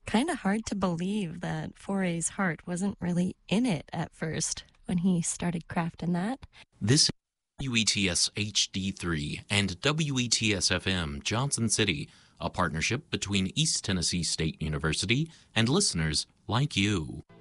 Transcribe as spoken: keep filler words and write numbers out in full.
kind of hard to believe that Foray's heart wasn't really in it at first when he started crafting that. This is W E T S H D three and W E T S F M Johnson City, a partnership between East Tennessee State University and listeners like you.